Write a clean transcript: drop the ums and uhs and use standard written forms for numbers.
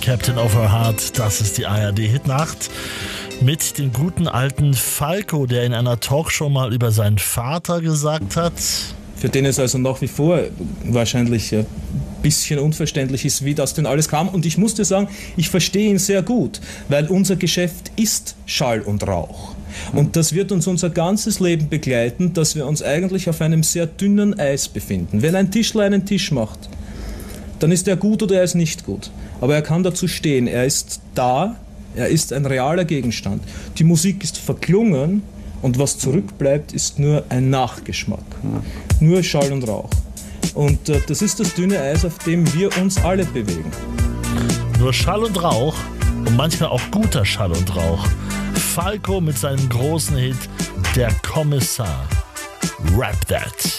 Captain of Her Heart, das ist die ARD-Hitnacht mit dem guten alten Falco, der in einer Talkshow mal über seinen Vater gesagt hat. Für den es also nach wie vor wahrscheinlich ein bisschen unverständlich ist, wie das denn alles kam. Und ich muss dir sagen, ich verstehe ihn sehr gut, weil unser Geschäft ist Schall und Rauch. Und das wird uns unser ganzes Leben begleiten, dass wir uns eigentlich auf einem sehr dünnen Eis befinden. Wenn ein Tischler einen Tisch macht, dann ist er gut oder er ist nicht gut. Aber er kann dazu stehen, er ist da, er ist ein realer Gegenstand. Die Musik ist verklungen und was zurückbleibt, ist nur ein Nachgeschmack. Nur Schall und Rauch. Und das ist das dünne Eis, auf dem wir uns alle bewegen. Nur Schall und Rauch und manchmal auch guter Schall und Rauch. Falco mit seinem großen Hit Der Kommissar. Rap That.